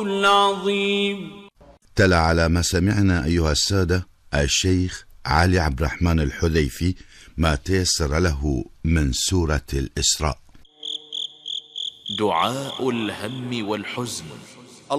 العظيم. تلا على ما سمعنا أيها السادة الشيخ علي عبد الرحمن الحذيفي ما تيسر له من سورة الإسراء. دعاء الهم والحزن.